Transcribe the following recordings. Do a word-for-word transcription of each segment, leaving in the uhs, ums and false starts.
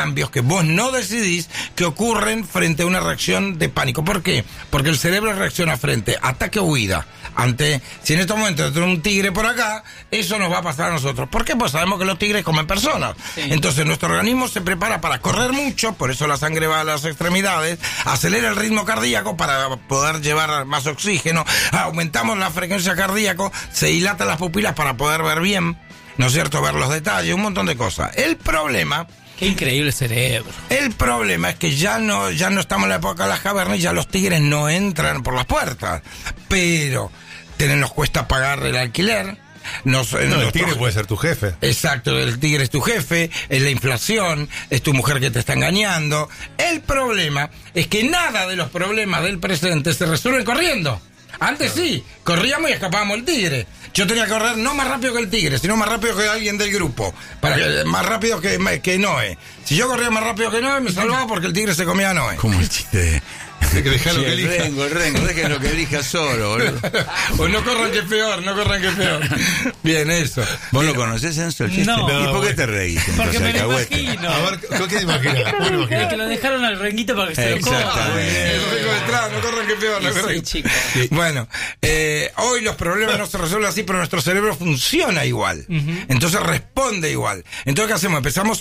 cambios que vos no decidís que ocurren frente a una reacción de pánico. ¿Por qué? Porque el cerebro reacciona frente a ataque o huida. Ante, si en estos momentos tenemos un tigre por acá, eso nos va a pasar a nosotros. ¿Por qué? Pues sabemos que los tigres comen personas. Sí. Entonces nuestro organismo se prepara para correr mucho, por eso la sangre va a las extremidades, acelera el ritmo cardíaco para poder llevar más oxígeno, aumentamos la frecuencia cardíaca, se dilatan las pupilas para poder ver bien, ¿no es cierto? Ver los detalles, un montón de cosas. El problema... Qué increíble cerebro. El problema es que ya no, ya no estamos en la época de las cavernas y ya los tigres no entran por las puertas. Pero tienen, nos cuesta pagar el alquiler. Nos, no, el tigre nuestro... puede ser tu jefe. Exacto, el tigre es tu jefe, es la inflación, es tu mujer que te está engañando. El problema es que nada de los problemas del presente se resuelven corriendo. Antes sí, corríamos y escapábamos el tigre. Yo tenía que correr no más rápido que el tigre, sino más rápido que alguien del grupo. Para que, más rápido que, que Noé. Si yo corría más rápido que Noé, me salvaba porque el tigre se comía a Noé. Como el chiste. Que deja lo sí, que el elija. rengo, el rengo, dejen lo que elija solo, boludo. O no corran que es peor, no corran que es peor. Bien, eso. ¿Vos lo conocés, Enzo, el chiste? No. ¿Y por qué te reís? Porque me lo imagino. A ver, ¿qué te imaginas? ¿Cómo lo imaginas? Que lo dejaron al renguito para que se lo coma. El rengo detrás, no corran que es peor. No sí, chicos. Sí. Bueno, eh, hoy los problemas no se resuelven así, pero nuestro cerebro funciona igual. Uh-huh. Entonces responde igual. Entonces, ¿qué hacemos? Empezamos...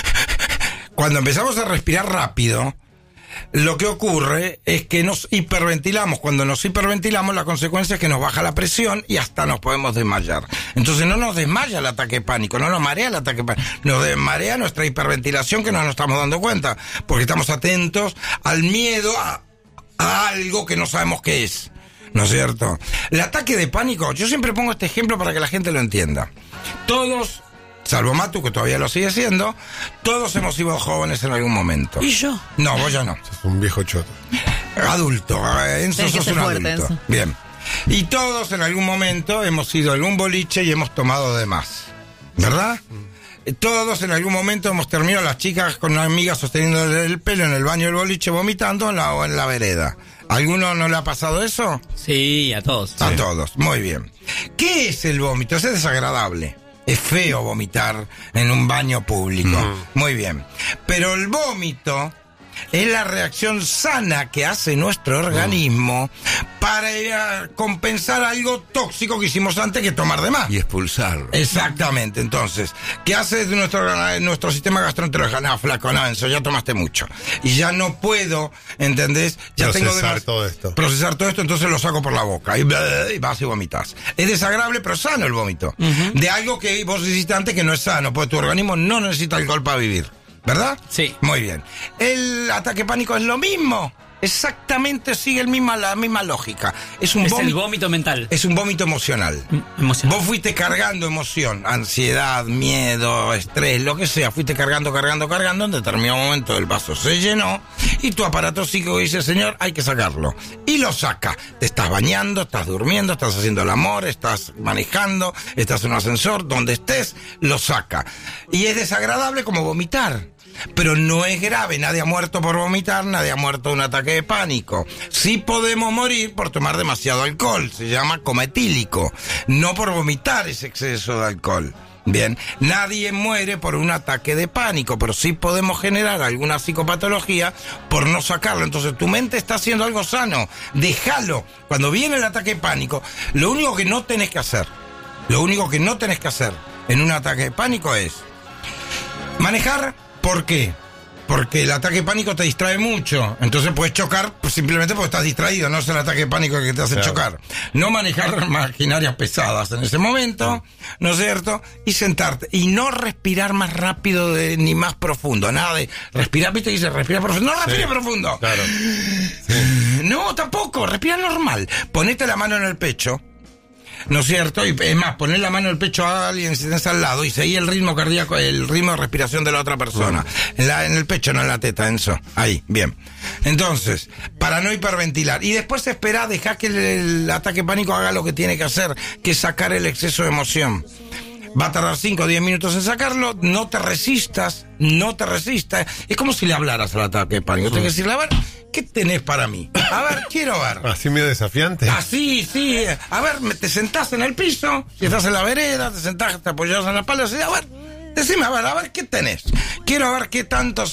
Cuando empezamos a respirar rápido... Lo que ocurre es que nos hiperventilamos. Cuando nos hiperventilamos, la consecuencia es que nos baja la presión y hasta nos podemos desmayar. Entonces no nos desmaya el ataque de pánico, no nos marea el ataque de pánico, nos desmarea nuestra hiperventilación que no nos estamos dando cuenta, porque estamos atentos al miedo a, a algo que no sabemos qué es. ¿No es cierto? El ataque de pánico, yo siempre pongo este ejemplo para que la gente lo entienda. Todos... Salvo Matu, que todavía lo sigue siendo, todos hemos sido jóvenes en algún momento. ¿Y yo? No, vos ya no. Sos un viejo choto. Adulto, Enzo, sos un fuerte, adulto. Enzo. Bien. Y todos en algún momento hemos ido a algún boliche y hemos tomado de más. ¿Verdad? Mm. Todos en algún momento hemos terminado las chicas con una amiga sosteniendo el pelo en el baño del boliche vomitando en la, o en la vereda. ¿A alguno no le ha pasado eso? Sí, a todos. A sí. todos, muy bien. ¿Qué es el vómito? Es desagradable. Es feo vomitar en un baño público. Mm. Muy bien. Pero el vómito es la reacción sana que hace nuestro organismo mm. para compensar algo tóxico que hicimos antes que tomar de más. Y expulsarlo. Exactamente. Entonces, ¿qué hace nuestro, nuestro sistema gastroenterógeno? No, flaco, no, eso ya tomaste mucho. Y ya no puedo, ¿entendés? Ya procesar tengo demás, todo esto. Procesar todo esto, entonces lo saco por la boca. Y, y vas y vomitas. Es desagradable, pero sano el vómito. Uh-huh. De algo que vos hiciste antes que no es sano, porque tu organismo no necesita alcohol para vivir. ¿Verdad? Sí. Muy bien. El ataque pánico es lo mismo. Exactamente sigue el misma, la misma lógica. Es un es vómito, el vómito mental. Es un vómito emocional. emocional. Vos fuiste cargando emoción, ansiedad, miedo, estrés, lo que sea. Fuiste cargando, cargando, cargando. En determinado momento el vaso se llenó y tu aparato psíquico dice, señor, hay que sacarlo. Y lo saca. Te estás bañando, estás durmiendo, estás haciendo el amor, estás manejando, estás en un ascensor, donde estés, lo saca. Y es desagradable como vomitar. Pero no es grave, nadie ha muerto por vomitar, nadie ha muerto de un ataque de pánico. Sí podemos morir por tomar demasiado alcohol, se llama coma etílico, no por vomitar ese exceso de alcohol. Bien, nadie muere por un ataque de pánico, pero sí podemos generar alguna psicopatología por no sacarlo. Entonces tu mente está haciendo algo sano, déjalo. Cuando viene el ataque de pánico, lo único que no tenés que hacer, lo único que no tenés que hacer en un ataque de pánico es manejar. ¿Por qué? Porque el ataque de pánico te distrae mucho. Entonces puedes chocar simplemente porque estás distraído. No es el ataque de pánico que te hace claro. chocar. No manejar maquinarias pesadas en ese momento, ¿no es cierto? Y sentarte. Y no respirar más rápido de, ni más profundo. Nada de respirar, ¿viste? Dice respirar profundo. No respira sí, profundo. Claro. Sí. No, tampoco. Respira normal. Ponete la mano en el pecho. ¿No es cierto? Y es más, poner la mano en el pecho a alguien si tenés al lado y seguir el ritmo cardíaco, el ritmo de respiración de la otra persona. Uh-huh. En, la, en el pecho, no en la teta, Enzo. Ahí, bien. Entonces, para no hiperventilar. Y después espera, deja que el, el ataque pánico haga lo que tiene que hacer, que es sacar el exceso de emoción. Va a tardar cinco o diez minutos en sacarlo, no te resistas, no te resistas. Es como si le hablaras al ataque de pánico. Uh-huh. Tienes que decirle, a ver, ¿qué tenés para mí? A ver, quiero ver. ¿Así medio desafiante? Así, sí. A ver, te sentás en el piso, si estás en la vereda, te sentás, te apoyás en la pala, así, a ver, decime, a ver, a ver, ¿qué tenés? Quiero ver qué tanto